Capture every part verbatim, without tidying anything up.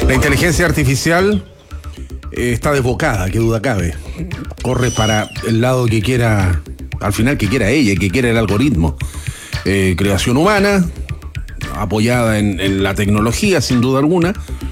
La inteligencia artificial eh, está desbocada, qué duda cabe. Corre para el lado que quiera, al final que quiera ella, que quiera el algoritmo. Eh, creación humana, apoyada en, en la tecnología, sin duda alguna,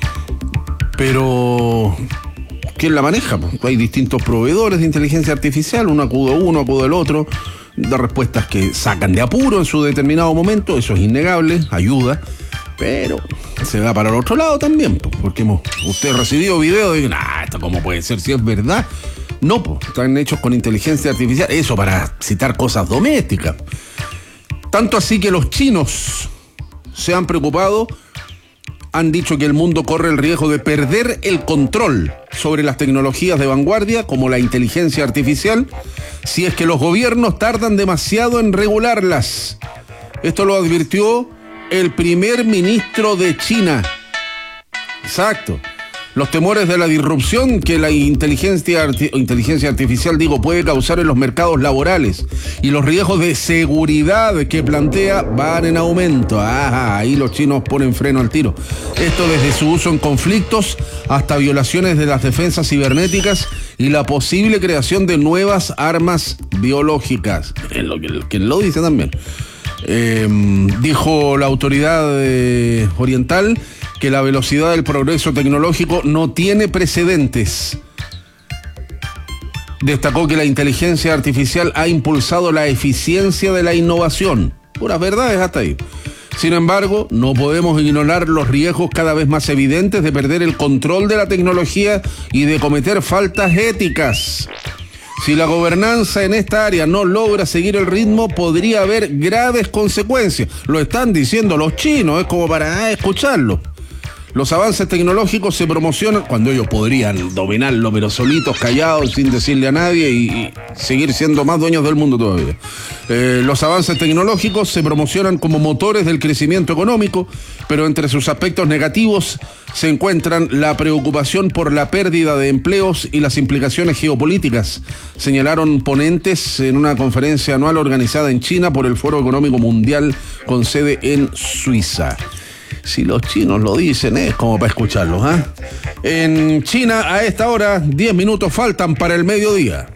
pero ¿quién la maneja? Hay distintos proveedores de inteligencia artificial, uno acude a uno, acude al otro, da respuestas que sacan de apuro en su determinado momento, eso es innegable, ayuda, pero se va para el otro lado también, porque hemos, usted ha recibido videos y dice, nah, esto cómo puede ser, si es verdad. No, pues, están hechos con inteligencia artificial, eso para citar cosas domésticas. Tanto así que los chinos se han preocupado, han dicho que el mundo corre el riesgo de perder el control sobre las tecnologías de vanguardia, como la inteligencia artificial, si es que los gobiernos tardan demasiado en regularlas. Esto lo advirtió el primer ministro de China. Exacto. Los temores de la disrupción que la inteligencia, arti- inteligencia artificial, digo, puede causar en los mercados laborales y los riesgos de seguridad que plantea van en aumento. Ajá, ahí los chinos ponen freno al tiro. Esto desde su uso en conflictos hasta violaciones de las defensas cibernéticas y la posible creación de nuevas armas biológicas. Es lo que, que lo dice también. Eh, dijo la autoridad eh, oriental que la velocidad del progreso tecnológico no tiene precedentes. Destacó que la inteligencia artificial ha impulsado la eficiencia de la innovación. Puras verdades hasta ahí. Sin embargo, no podemos ignorar los riesgos cada vez más evidentes de perder el control de la tecnología y de cometer faltas éticas. Si la gobernanza en esta área no logra seguir el ritmo, podría haber graves consecuencias. Lo están diciendo los chinos, es como para ah, escucharlo. Los avances tecnológicos se promocionan cuando ellos podrían dominarlo, pero solitos, callados, sin decirle a nadie y, y seguir siendo más dueños del mundo todavía. Eh, los avances tecnológicos se promocionan como motores del crecimiento económico, pero entre sus aspectos negativos se encuentran la preocupación por la pérdida de empleos y las implicaciones geopolíticas, señalaron ponentes en una conferencia anual organizada en China por el Foro Económico Mundial con sede en Suiza. Si los chinos lo dicen, es como para escucharlos, ¿eh? En China, a esta hora, diez minutos faltan para el mediodía.